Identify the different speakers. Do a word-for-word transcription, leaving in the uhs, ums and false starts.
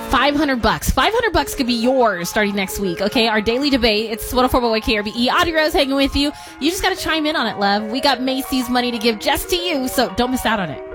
Speaker 1: five hundred bucks. five hundred bucks could be yours starting next week, okay? Our daily debate. It's one oh four point one K R B E. Audrey Rose hanging with you. You just got to chime in on it, love. We got Macy's money to give just to you, so don't miss out on it.